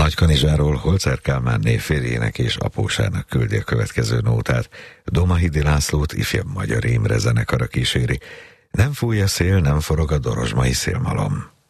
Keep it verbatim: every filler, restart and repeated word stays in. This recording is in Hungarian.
Nagykanizsáról Holzer Kálmán név férjének és apósának küldi a következő nótát. Domahidi Lászlót ifjabb Magyar Imre zenekara kíséri. Nem fúj a szél, nem forog a dorozsmai szélmalom.